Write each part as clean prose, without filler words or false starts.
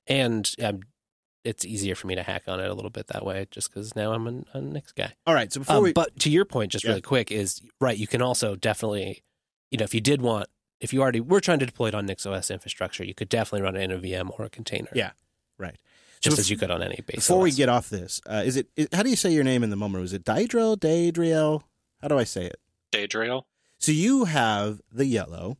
And it's easier for me to hack on it a little bit that way, just because now I'm a Nix guy. All right, so before but to your point, just really quick, is right. You can also definitely, if you did want, if you already were trying to deploy it on NixOS infrastructure, you could definitely run it in a VM or a container. Yeah, right. Just as you could on any base. Before OS. we get off this, how do you say your name in the Mumra? Is it Daedriel? How do I say it? Daedriel. So you have the yellow,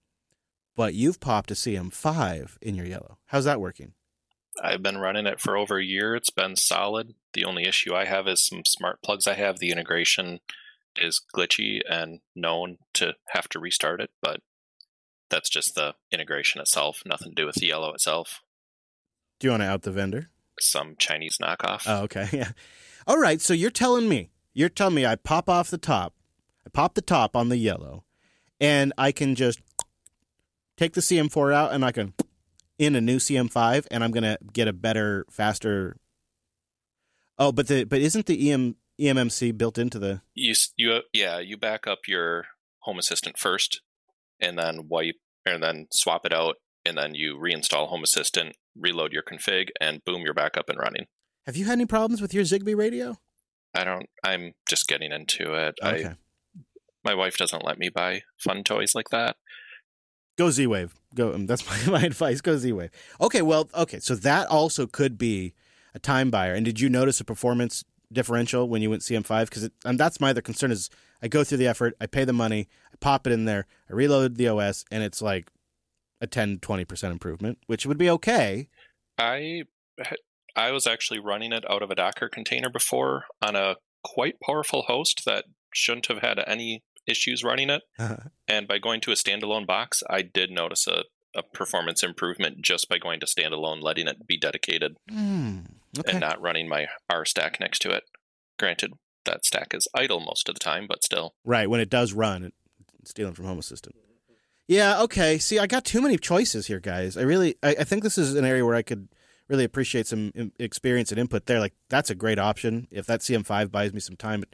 but you've popped a CM5 in your yellow. How's that working? I've been running it for over a year. It's been solid. The only issue I have is some smart plugs I have. The integration is glitchy and known to have to restart it, but that's just the integration itself. Nothing to do with the yellow itself. Do you want to out the vendor? Some Chinese knockoff. Oh, okay. Yeah. All right. So you're telling me I pop off the top. I pop the top on the yellow, and I can just take the CM4 out, and I can in a new CM5, and I'm going to get a better, faster. Oh, but isn't the eMMC built into the? You back up your Home Assistant first, and then swap it out, and then you reinstall Home Assistant, reload your config, and boom, you're back up and running. Have you had any problems with your Zigbee radio? I'm just getting into it. Okay. My wife doesn't let me buy fun toys like that. Go Z-Wave. Go. That's my advice. Go Z-Wave. Okay. So that also could be a time buyer. And did you notice a performance differential when you went CM5? Because that's my other concern is I go through the effort, I pay the money, I pop it in there, I reload the OS, and it's like a 10-20% improvement, which would be okay. I was actually running it out of a Docker container before on a quite powerful host that shouldn't have had any issues running it. And by going to a standalone box, I did notice a performance improvement just by going to standalone, letting it be dedicated, and not running my R stack next to it. Granted, that stack is idle most of the time, but still. Right, when it does run, it's stealing from Home Assistant. Yeah, okay. See, I got too many choices here, guys. I think this is an area where I could really appreciate some experience and input there. Like, that's a great option. If that CM5 buys me some time,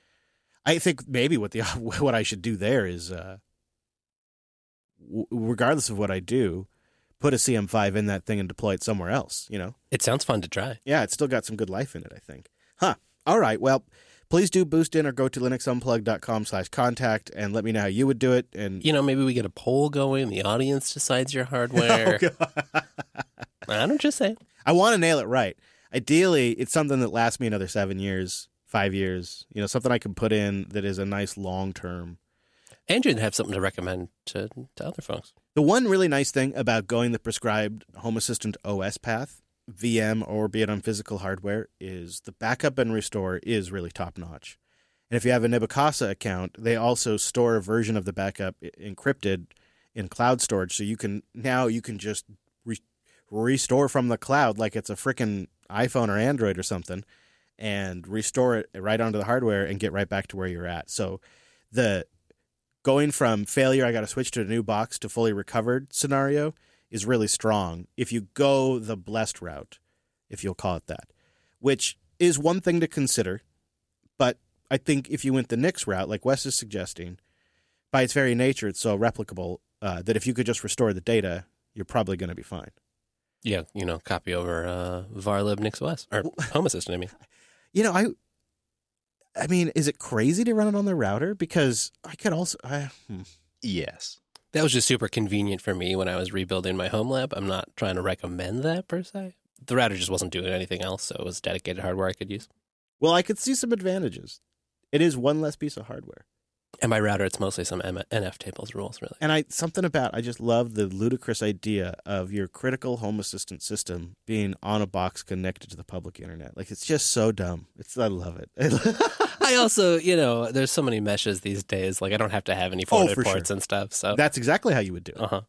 I think maybe what I should do there is, regardless of what I do, put a CM5 in that thing and deploy it somewhere else, It sounds fun to try. Yeah, it's still got some good life in it, I think. All right, well, please do boost in or go to linuxunplugged.com/contact and let me know how you would do it. And maybe we get a poll going, the audience decides your hardware. I don't just say. I want to nail it right. Ideally, it's something that lasts me another 7 years, 5 years, something I can put in that is a nice long-term. And you'd have something to recommend to other folks. The one really nice thing about going the prescribed Home Assistant OS path, VM or be it on physical hardware, is the backup and restore is really top-notch. And if you have a Nibicasa account, they also store a version of the backup encrypted in cloud storage, so you can just restore from the cloud like it's a frickin' iPhone or Android or something, and restore it right onto the hardware and get right back to where you're at. So the going from failure, I got to switch to a new box, to fully recovered scenario is really strong if you go the blessed route, if you'll call it that, which is one thing to consider. But I think if you went the Nix route, like Wes is suggesting, by its very nature, it's so replicable that if you could just restore the data, you're probably going to be fine. Yeah, copy over varlib NixOS, or Home Assistant, I mean. I mean, is it crazy to run it on the router? Because I could also... Yes. That was just super convenient for me when I was rebuilding my home lab. I'm not trying to recommend that, per se. The router just wasn't doing anything else, so it was dedicated hardware I could use. Well, I could see some advantages. It is one less piece of hardware. And by router, it's mostly some NF tables rules, really. And I just love the ludicrous idea of your critical Home Assistant system being on a box connected to the public internet. Like, it's just so dumb. I love it. I also, there's so many meshes these days. Like, I don't have to have any forwarded ports and stuff. So that's exactly how you would do it.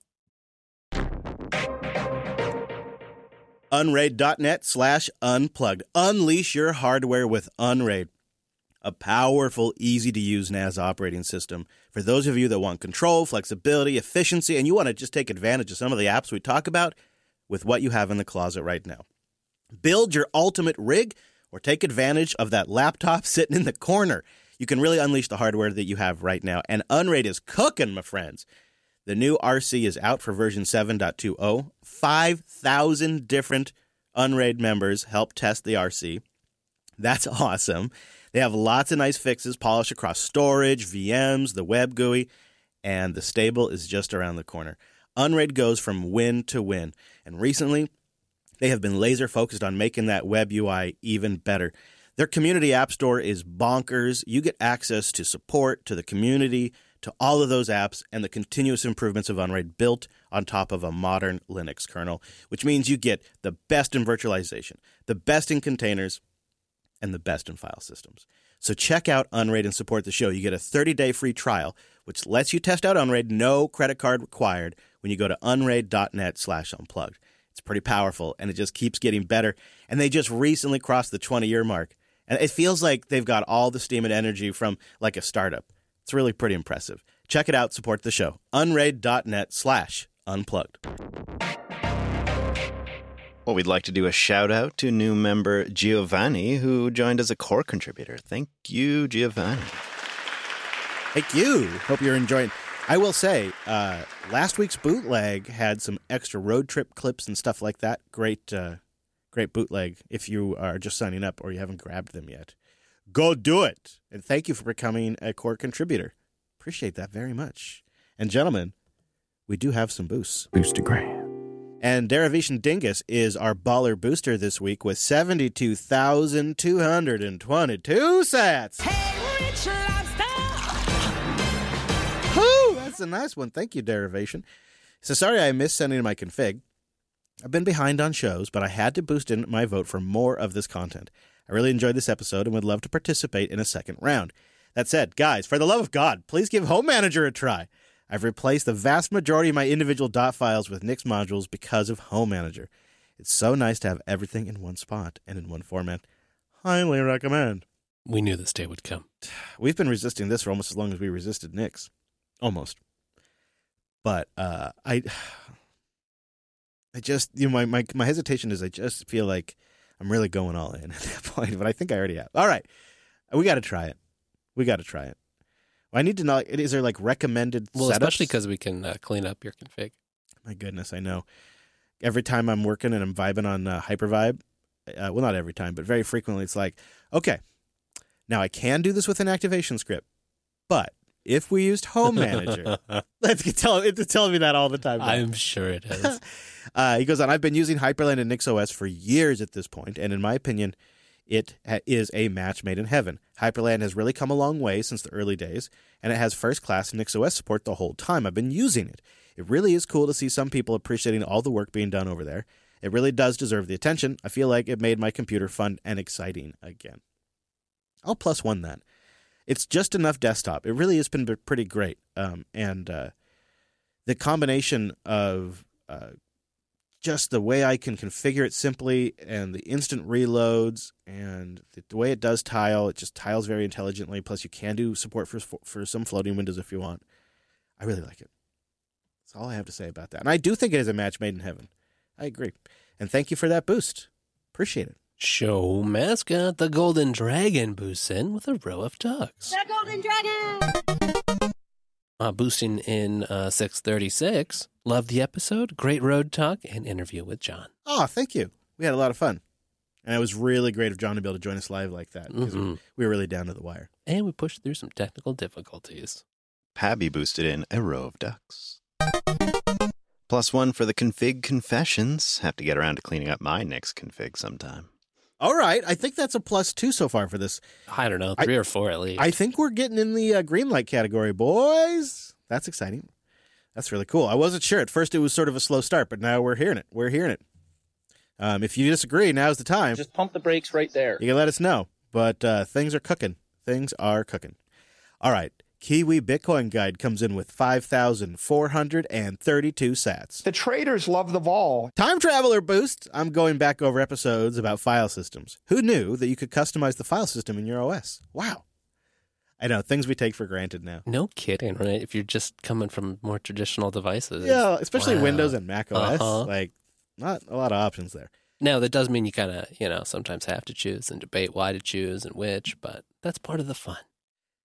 Unraid.net/unplugged. Unleash your hardware with Unraid. A powerful, easy-to-use NAS operating system for those of you that want control, flexibility, efficiency, and you want to just take advantage of some of the apps we talk about with what you have in the closet right now. Build your ultimate rig or take advantage of that laptop sitting in the corner. You can really unleash the hardware that you have right now, and Unraid is cooking, my friends. The new RC is out for version 7.20. 5,000 different Unraid members help test the RC. That's awesome. They have lots of nice fixes polished across storage, VMs, the web GUI, and the stable is just around the corner. Unraid goes from win to win, and recently they have been laser focused on making that web UI even better. Their community app store is bonkers. You get access to support, to the community, to all of those apps, and the continuous improvements of Unraid built on top of a modern Linux kernel, which means you get the best in virtualization, the best in containers, and the best in file systems. So check out Unraid and support the show. You get a 30-day free trial, which lets you test out Unraid, no credit card required, when you go to unraid.net/unplugged. It's pretty powerful, and it just keeps getting better. And they just recently crossed the 20-year mark. And it feels like they've got all the steam and energy from like a startup. It's really pretty impressive. Check it out. Support the show. Unraid.net/unplugged. Well, we'd like to do a shout out to new member Giovanni, who joined as a core contributor. Thank you, Giovanni. Thank you. Hope you're enjoying. I will say, last week's bootleg had some extra road trip clips and stuff like that. Great bootleg if you are just signing up or you haven't grabbed them yet. Go do it. And thank you for becoming a core contributor. Appreciate that very much. And gentlemen, we do have some boosts. Boostergram. And Derivation Dingus is our baller booster this week with 72,222 sats. Hey, Rich Lobster! Whew, that's a nice one. Thank you, Derivation. So sorry I missed sending my config. I've been behind on shows, but I had to boost in my vote for more of this content. I really enjoyed this episode and would love to participate in a second round. That said, guys, for the love of God, please give Home Manager a try. I've replaced the vast majority of my individual dot files with Nix modules because of Home Manager. It's so nice to have everything in one spot and in one format. Highly recommend. We knew this day would come. We've been resisting this for almost as long as we resisted Nix. Almost. But I just, you know, my hesitation is I just feel like I'm really going all in at that point, but I think I already have. All right. We got to try it. I need to know, is there like recommended setups? Especially because we can clean up your config. My goodness, I know. Every time I'm working and I'm vibing on Hypervibe, well, not every time, but very frequently, it's like, okay, now I can do this with an activation script, but if we used Home Manager, it's telling me that all the time. I'm sure it is. He goes on, I've been using Hyperland and NixOS for years at this point, and in my opinion, it is a match made in heaven. Hyperland has really come a long way since the early days, and it has first-class NixOS support the whole time I've been using it. It really is cool to see some people appreciating all the work being done over there. It really does deserve the attention. I feel like it made my computer fun and exciting again. I'll +1 that. It's just enough desktop. It really has been pretty great. And the combination of just the way I can configure it simply and the instant reloads and the way it does tile, it just tiles very intelligently. Plus, you can do support for some floating windows if you want. I really like it. That's all I have to say about that. And I do think it is a match made in heaven. I agree. And thank you for that boost. Appreciate it. Show mascot, the Golden Dragon, boosts in with a row of ducks. The Golden Dragon! Boosting in 636. Love the episode. Great road talk and interview with John. Oh, thank you. We had a lot of fun. And it was really great of John to be able to join us live like that. Because we were really down to the wire. And we pushed through some technical difficulties. Pabby boosted in a row of ducks. +1 for the config confessions. Have to get around to cleaning up my Nix config sometime. All right. I think that's a +2 so far for this. I don't know, 3 or 4 at least. I think we're getting in the green light category, boys. That's exciting. That's really cool. I wasn't sure. At first it was sort of a slow start, but now we're hearing it. If you disagree, now's the time. Just pump the brakes right there. You can let us know. But things are cooking. All right. Kiwi Bitcoin Guide comes in with 5,432 sats. The traders love the vol. Time Traveler boost. I'm going back over episodes about file systems. Who knew that you could customize the file system in your OS? Wow. I know, things we take for granted now. No kidding, right? If you're just coming from more traditional devices. Yeah, especially Windows and Mac OS. Uh-huh. Like, not a lot of options there. Now, that does mean you kind of, sometimes have to choose and debate why to choose and which, but that's part of the fun.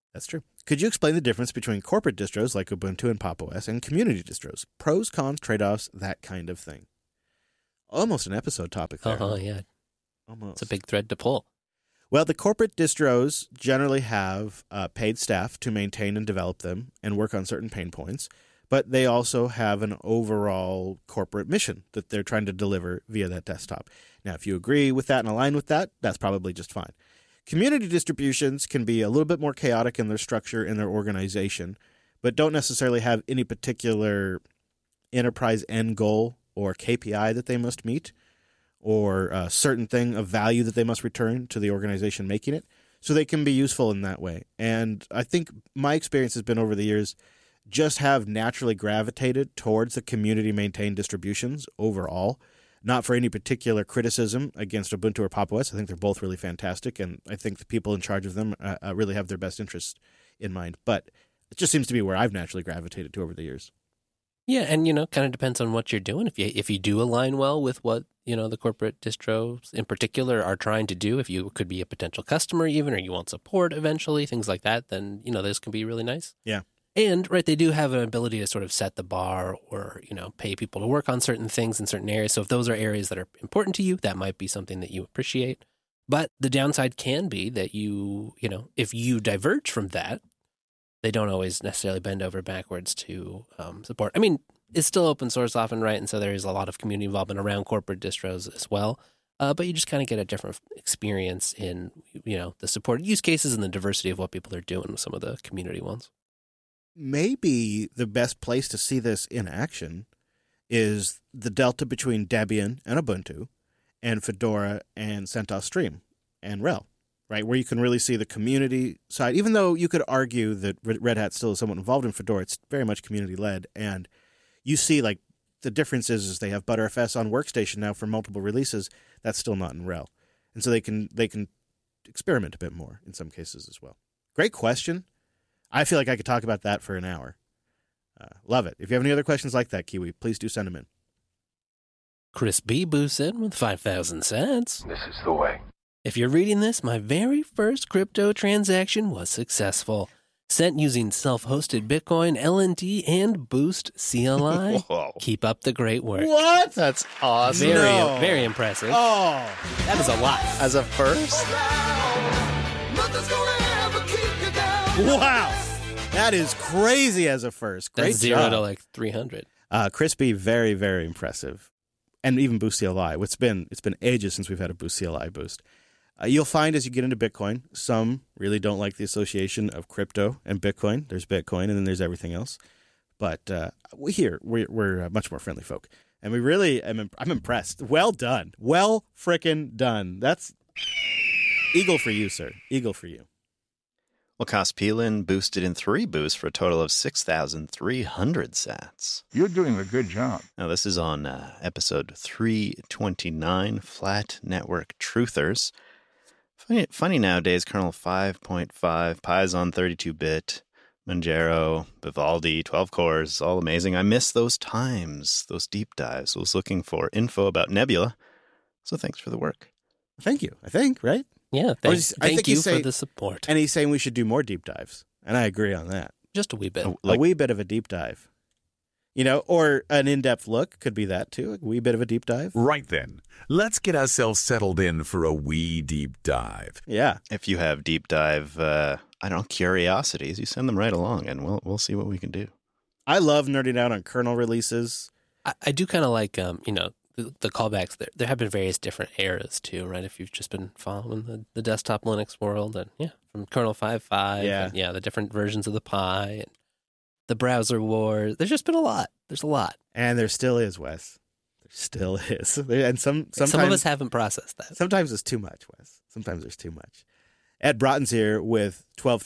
That's true. Could you explain the difference between corporate distros like Ubuntu and Pop! OS and community distros? Pros, cons, trade-offs, that kind of thing. Almost an episode topic there. Yeah. Almost. It's a big thread to pull. Well, the corporate distros generally have paid staff to maintain and develop them and work on certain pain points, but they also have an overall corporate mission that they're trying to deliver via that desktop. Now, if you agree with that and align with that, that's probably just fine. Community distributions can be a little bit more chaotic in their structure and their organization, but don't necessarily have any particular enterprise end goal or KPI that they must meet, or a certain thing of value that they must return to the organization making it. So they can be useful in that way. And I think my experience has been over the years just have naturally gravitated towards the community-maintained distributions overall, not for any particular criticism against Ubuntu or Pop! OS. I think they're both really fantastic, and I think the people in charge of them really have their best interests in mind. But it just seems to be where I've naturally gravitated to over the years. Yeah, and, kind of depends on what you're doing. If you do align well with what, the corporate distros in particular are trying to do, if you could be a potential customer even, or you want support eventually, things like that, then, this can be really nice. Yeah. And, right, they do have an ability to sort of set the bar or, pay people to work on certain things in certain areas. So if those are areas that are important to you, that might be something that you appreciate. But the downside can be that if you diverge from that, they don't always necessarily bend over backwards to support. I mean, it's still open source often, right? And so there is a lot of community involvement around corporate distros as well. But you just kind of get a different experience in, the support use cases and the diversity of what people are doing with some of the community ones. Maybe the best place to see this in action is the delta between Debian and Ubuntu and Fedora and CentOS Stream and RHEL. Right, where you can really see the community side. Even though you could argue that Red Hat still is somewhat involved in Fedora, it's very much community-led. And you see, the difference is they have ButterFS on Workstation now for multiple releases. That's still not in RHEL. And so they can experiment a bit more in some cases as well. Great question. I feel like I could talk about that for an hour. Love it. If you have any other questions like that, Kiwi, please do send them in. Chris B. boosts in with 5,000 cents. This is the way. If you're reading this, my very first crypto transaction was successful. Sent using self-hosted Bitcoin, LND, and Boost CLI. Whoa. Keep up the great work. What? That's awesome. Very impressive. Oh, That is a lot. As a first? wow. That is crazy as a first. Great That's 0 job. to like 300. Crispy, very, very impressive. And even Boost CLI. It's been ages since we've had a Boost CLI boost. You'll find as you get into Bitcoin, some really don't like the association of crypto and Bitcoin. There's Bitcoin and then there's everything else. But we're much more friendly folk. And we really, I'm impressed. Well done. Well frickin' done. That's eagle for you, sir. Eagle for you. Well, Kospelin boosted in 3 boosts for a total of 6,300 sats. You're doing a good job. Now, this is on episode 329, Flat Network Truthers. Funny nowadays, kernel 5.5, Python 32-bit, Manjaro, Vivaldi, 12 cores, all amazing. I miss those times, those deep dives. I was looking for info about Nebula, so thanks for the work. Thank you, I think, right? Yeah, I thank think you he's for saying- the support. And he's saying we should do more deep dives. And I agree on that. Just a wee bit. A wee bit of a deep dive. Or an in-depth look could be that too. A wee bit of a deep dive. Right then, let's get ourselves settled in for a wee deep dive. Yeah. If you have deep dive, curiosities, you send them right along, and we'll see what we can do. I love nerding out on kernel releases. I do kind of like, the callbacks. There have been various different eras too, right? If you've just been following the desktop Linux world, and from kernel 5.5, and the different versions of the Pi, and the browser wars. There's just been a lot. There's a lot. And there still is, Wes. There still is. And sometimes some of us haven't processed that. Sometimes it's too much, Wes. Sometimes there's too much. Ed Broughton's here with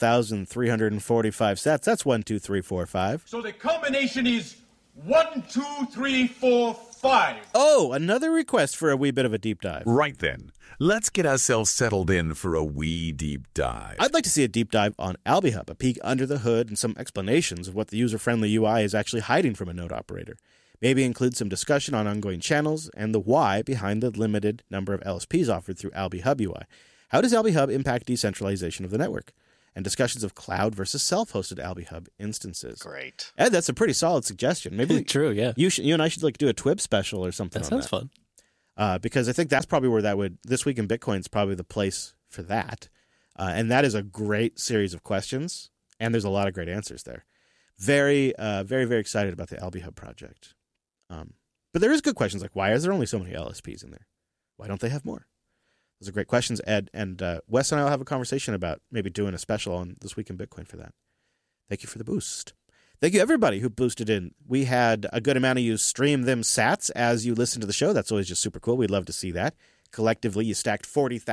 12,345 sats. That's 1, 2, 3, 4, 5. So the combination is 1, 2, 3, 4, 5. Oh, another request for a wee bit of a deep dive. Right then, let's get ourselves settled in for a wee deep dive. I'd like to see a deep dive on AlbiHub, a peek under the hood and some explanations of what the user-friendly UI is actually hiding from a node operator. Maybe include some discussion on ongoing channels and the why behind the limited number of LSPs offered through AlbiHub UI. How does AlbiHub impact decentralization of the network? and discussions of cloud versus self-hosted AlbiHub instances. Great. Ed, that's a pretty solid suggestion. Maybe True, yeah. you and I should like do a TWIB special or something. That sounds fun. Because I think that's probably where that would. This Week in Bitcoin is probably the place for that, and that is a great series of questions, and there's a lot of great answers there. Very, very excited about the AlbiHub project. But there is good questions like, why is there only so many LSPs in there? Why don't they have more? Those are great questions, Ed. And Wes and I will have a conversation about maybe doing a special on This Week in Bitcoin for that. Thank you for the boost. Thank you, everybody who boosted in. We had a good amount of you stream them sats as you listen to the show. That's always just super cool. We'd love to see that. Collectively, you stacked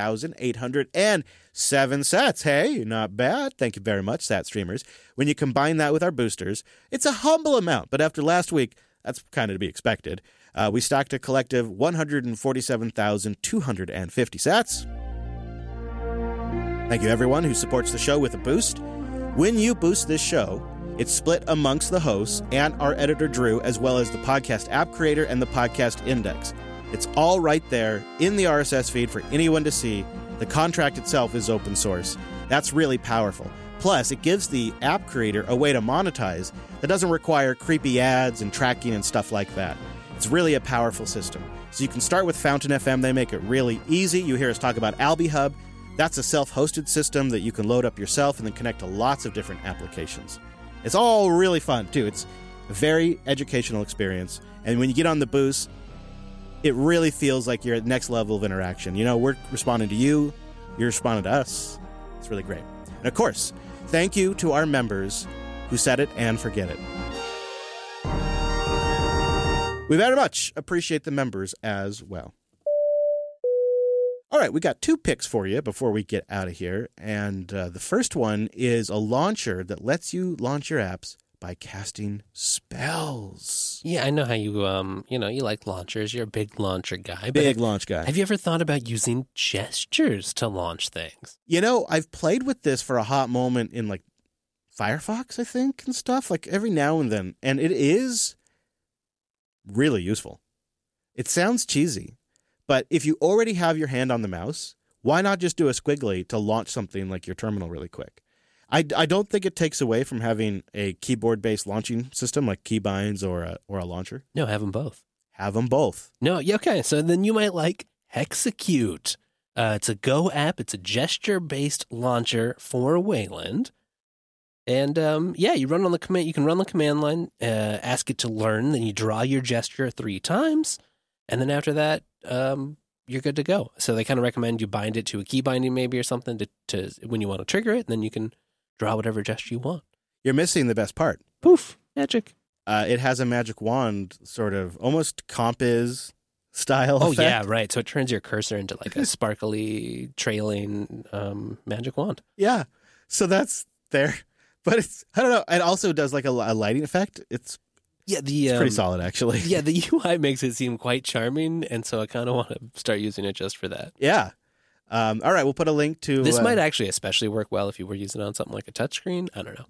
40,807 sats. Hey, not bad. Thank you very much, sat streamers. When you combine that with our boosters, it's a humble amount. But after last week, that's kind of to be expected. We stacked a collective 147,250 sats. Thank you, everyone who supports the show with a boost. When you boost this show, it's split amongst the hosts and our editor, Drew, as well as the podcast app creator and the podcast index. It's all right there in the RSS feed for anyone to see. The contract itself is open source. That's really powerful. Plus, it gives the app creator a way to monetize that doesn't require creepy ads and tracking and stuff like that. It's really a powerful system. So you can start with Fountain FM. They make it really easy. You hear us talk about AlbiHub. That's a self-hosted system that you can load up yourself and then connect to lots of different applications. It's all really fun, too. It's a very educational experience. And when you get on the boost, it really feels like you're at the next level of interaction. You know, we're responding to you. You're responding to us. It's really great. And of course, thank you to our members who set it and forget it. We very much appreciate the members as well. All right, we got 2 picks for you before we get out of here. And the first one is a launcher that lets you launch your apps by casting spells. Yeah, I know how you, you like launchers. You're a big launcher guy. Big launch guy. Have you ever thought about using gestures to launch things? You know, I've played with this for a hot moment in, like, Firefox, I think, and stuff, like every now and then. And it is really useful. It sounds cheesy, but if you already have your hand on the mouse, why not just do a squiggly to launch something like your terminal really quick? I don't think it takes away from having a keyboard-based launching system like Keybinds or a launcher. No, have them both. Have them both. No, yeah, okay. So then you might like Hexecute. It's a Go app. It's a gesture-based launcher for Wayland. And you run on the command. You can run the command line, ask it to learn. Then you draw your gesture 3 times, and then after that, you're good to go. So they kind of recommend you bind it to a key binding maybe or something to when you want to trigger it, and then you can draw whatever gesture you want. You're missing the best part. Poof, magic. It has a magic wand, sort of almost Compiz style effect. Oh yeah, right. So it turns your cursor into like a sparkly trailing magic wand. Yeah. So that's there. But it's, I don't know. It also does like a lighting effect. It's pretty solid, actually. Yeah, the UI makes it seem quite charming, and so I kind of want to start using it just for that. Yeah. All right, we'll put a link to... This might actually especially work well if you were using it on something like a touchscreen. I don't know.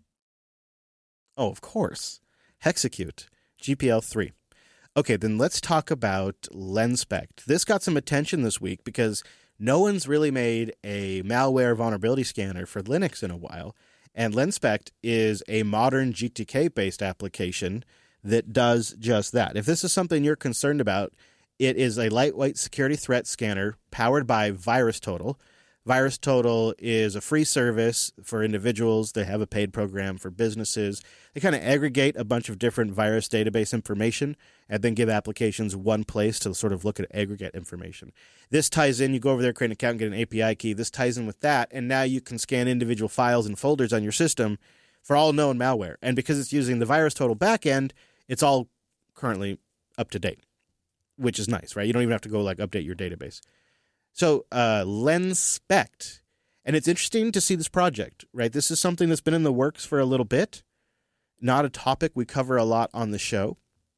Oh, of course. Hexecute, GPL3. Okay, then let's talk about Lenspect. This got some attention this week because no one's really made a malware vulnerability scanner for Linux in a while. And Lenspect is a modern GTK-based application that does just that. If this is something you're concerned about, it is a lightweight security threat scanner powered by VirusTotal. VirusTotal is a free service for individuals. They have a paid program for businesses. They kind of aggregate a bunch of different virus database information and then give applications one place to sort of look at aggregate information. This ties in. You go over there, create an account, and get an API key. This ties in with that, and now you can scan individual files and folders on your system for all known malware. And because it's using the VirusTotal backend, it's all currently up to date, which is nice, right? You don't even have to go like update your database. So Lenspect, and it's interesting to see this project, right? This is something that's been in the works for a little bit, not a topic we cover a lot on the show,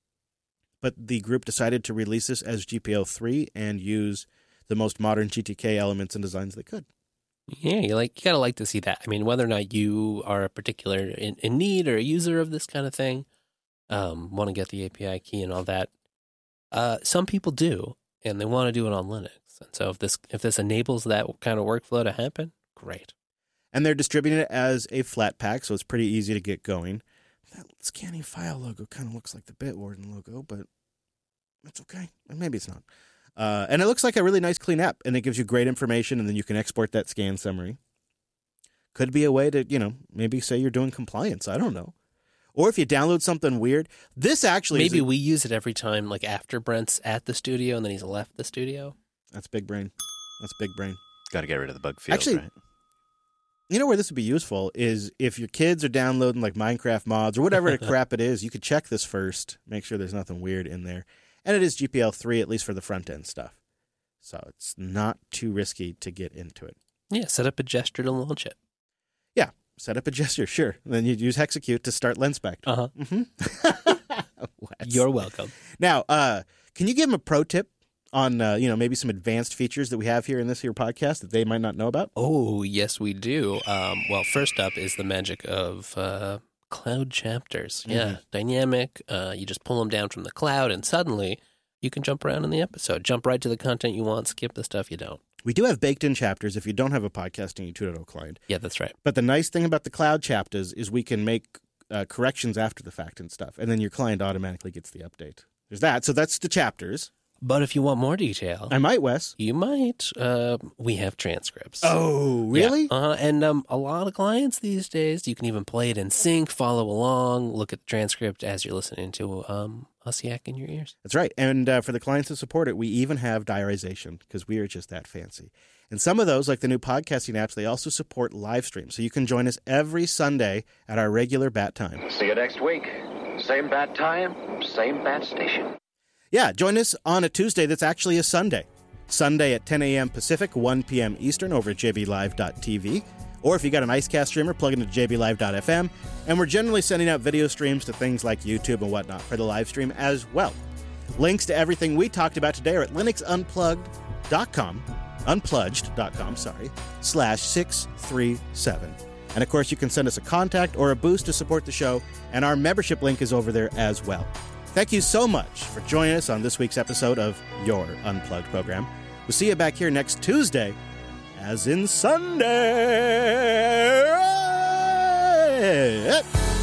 but the group decided to release this as GPL3 and use the most modern GTK elements and designs they could. Yeah, you gotta like to see that. I mean, whether or not you are a particular in need or a user of this kind of thing, want to get the API key and all that, some people do, and they want to do it on Linux. And so if this enables that kind of workflow to happen, great. And they're distributing it as a flat pack, so it's pretty easy to get going. That scanning file logo kind of looks like the Bitwarden logo, but that's okay. Maybe it's not. And it looks like a really nice, clean app, and it gives you great information, and then you can export that scan summary. Could be a way to, maybe say you're doing compliance. I don't know. Or if you download something weird, this actually maybe we use it every time, like after Brent's at the studio and then he's left the studio. That's big brain. That's big brain. Got to get rid of the bug field, actually, right? You know where this would be useful is if your kids are downloading like Minecraft mods or whatever crap it is, you could check this first, make sure there's nothing weird in there. And it is GPL3, at least for the front end stuff. So it's not too risky to get into it. Yeah, set up a gesture to launch it. Yeah, set up a gesture, sure. And then you'd use Hexecute to start Lenspect. Uh-huh. Mm-hmm. You're welcome. Now, can you give them a pro tip on, maybe some advanced features that we have here in this here podcast that they might not know about? Oh, yes, we do. Well, first up is the magic of cloud chapters. Yeah, dynamic. You just pull them down from the cloud, and suddenly you can jump around in the episode. Jump right to the content you want, skip the stuff you don't. We do have baked-in chapters if you don't have a Podcasting 2.0 client. Yeah, that's right. But the nice thing about the cloud chapters is we can make corrections after the fact and stuff, and then your client automatically gets the update. There's that. So that's the chapters. But if you want more detail... I might, Wes. You might. We have transcripts. Oh, really? Yeah. And a lot of clients these days, you can even play it in sync, follow along, look at the transcript as you're listening to us yak in your ears. That's right. And for the clients that support it, we even have diarization because we are just that fancy. And some of those, like the new podcasting apps, they also support live streams. So you can join us every Sunday at our regular bat time. See you next week. Same bat time, same bat station. Yeah, join us on a Tuesday that's actually a Sunday. Sunday at 10 a.m. Pacific, 1 p.m. Eastern over at jblive.tv. Or if you got an IceCast streamer, plug it into jblive.fm. And we're generally sending out video streams to things like YouTube and whatnot for the live stream as well. Links to everything we talked about today are at linuxunplugged.com, /637. And of course, you can send us a contact or a boost to support the show, and our membership link is over there as well. Thank you so much for joining us on this week's episode of Your Unplugged program. We'll see you back here next Tuesday, as in Sunday.